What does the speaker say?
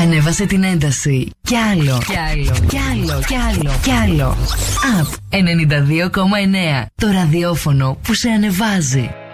Ανέβασε την ένταση. Κι άλλο. Κι άλλο. Κι άλλο. Κι άλλο. Κι άλλο. Up 92,9. Το ραδιόφωνο που σε ανεβάζει.